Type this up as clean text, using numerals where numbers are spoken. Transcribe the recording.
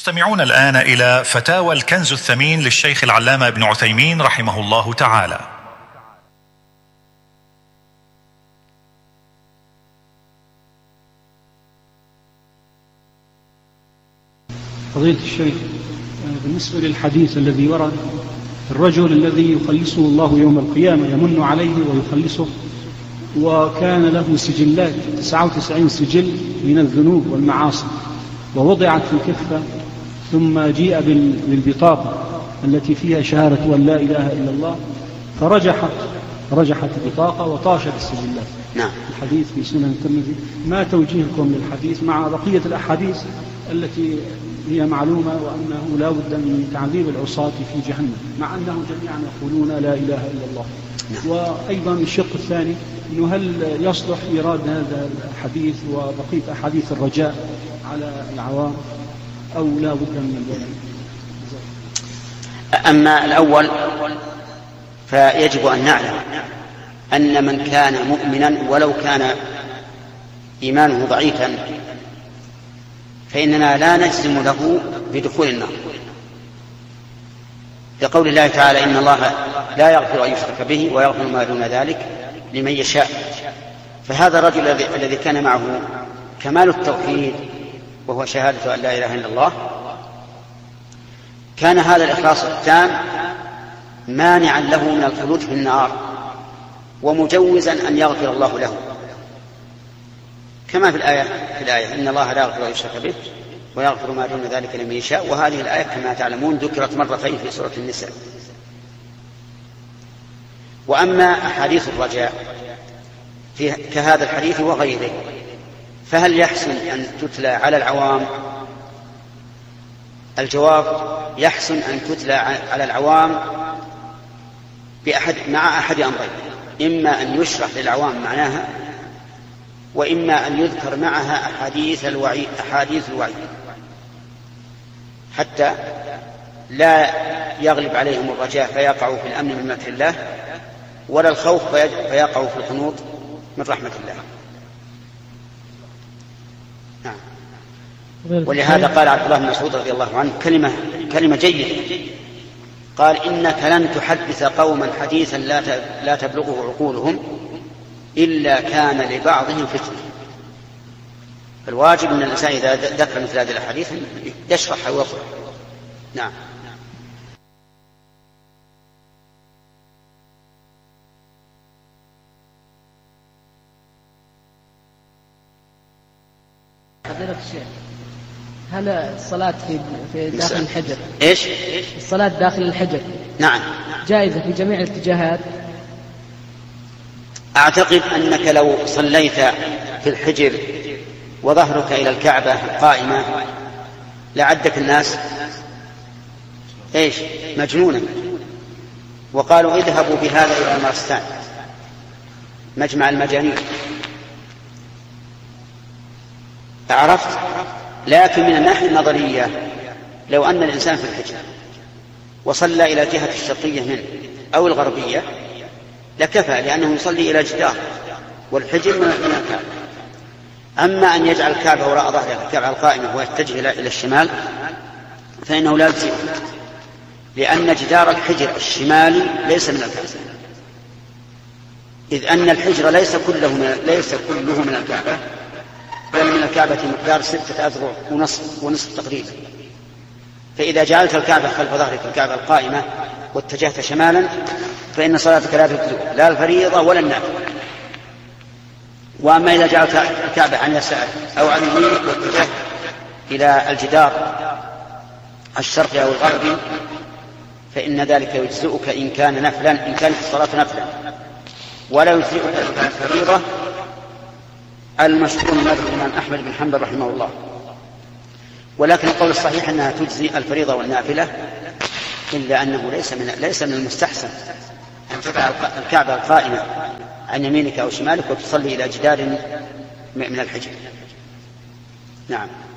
تستمعون الآن إلى فتاوى الكنز الثمين للشيخ العلامة ابن عثيمين رحمه الله تعالى. فضيلة الشيخ، بالنسبة للحديث الذي ورد الرجل الذي يخلصه الله يوم القيامة يمن عليه ويخلصه، وكان له سجلات 99 سجل من الذنوب والمعاصي ووضعت في كفة، ثم جيء بالبطاقة التي فيها شهادة أن لا إله إلا الله، فرجحت البطاقة وطاشت السجلات. نعم. الحديث في سنن الترمذي. ما توجيهكم للحديث مع بقية الأحاديث التي هي معلومة وأنه لا بد من تعذيب العصاة في جهنم، مع أنهم جميعا يقولون لا إله إلا الله؟ نعم. وأيضا الشق الثاني أنه هل يصلح إيراد هذا الحديث وبقية أحاديث الرجاء على العوام أو لا بد من ذلك؟ أما الأول فيجب أن نعلم أن من كان مؤمنا ولو كان إيمانه ضعيفا فإننا لا نجزم له بدخول النار، لقول الله تعالى إن الله لا يغفر أن يشرك به ويغفر ما دون ذلك لمن يشاء. فهذا الرجل الذي كان معه كمال التوحيد وهو شهادة أن لا إله إلا الله، كان هذا الإخلاص التام مانعا له من الخلود في النار ومجوزا أن يغفر الله له، كما في الآية إن الله لا يغفر أن يشرك به ويغفر ما دون ذلك لمن يشاء. وهذه الآية كما تعلمون ذكرت مرتين في سورة النساء. وأما أحاديث الرجاء كهذا الحديث وغيره فهل يحسن أن تتلى على العوام؟ الجواب: يحسن أن تتلى على العوام مع أحد أمرين: إما أن يشرح للعوام معناها، وإما أن يذكر معها أحاديث الوعيد حتى لا يغلب عليهم الرجاء فيقعوا في الأمن من مكر الله، ولا الخوف فيقعوا في القنوط من رحمة الله. نعم. ولهذا قال عبد الله بن مسعود رضي الله عنه كلمة جيدة، قال: إنك لن تحدث قوما حديثا لا تبلغه عقولهم إلا كان لبعضهم فتنة. فالواجب أن الإنسان إذا ذكر مثل هذه الأحاديث يشرحها ويوضح. نعم. فضيلة الشيخ، هل الصلاة في داخل الحجر إيش؟ الصلاة داخل الحجر نعم جائزة في جميع الاتجاهات؟ أعتقد أنك لو صليت في الحجر وظهرك إلى الكعبة قائمة لعدك الناس مجنونا، وقالوا: اذهبوا بهذا إلى المارستان، مجمع المجانين. عرفت؟ لكن من الناحية النظرية لو أن الإنسان في الحجر وصلى إلى الجهة الشرقية منه أو الغربية لكفى، لأنه يصلي إلى جدار، والحجر من الكعبة. أما أن يجعل الكعبة وراء ظهره الكعبة القائمة ويتجه إلى الشمال فإنه لا يجزئه، لأن جدار الحجر الشمالي ليس من الكعبة، إذ أن الحجر ليس كله من الكعبة، بل من الكعبة مقدار 6 أذرع ونصف تقريبا. فإذا جعلت الكعبة خلف ظهرك الكعبة القائمة واتجهت شمالا فإن صلاتك لا تجزئ، لا الفريضة ولا النافلة. وأما إذا جعلت الكعبة عن يسارك أو عن يمينك واتجهت إلى الجدار الشرقي أو الغربي فإن ذلك يجزئك إن كانت الصلاة نفلا، ولا يجزئك الفريضة المشهور من مذهب الإمام أحمد بن حنبل رحمه الله. ولكن القول الصحيح أنها تجزي الفريضة والنافلة، إلا أنه ليس من المستحسن أن تضع الكعبة القائمة عن يمينك أو شمالك وتصلي إلى جدار من الحجر. نعم.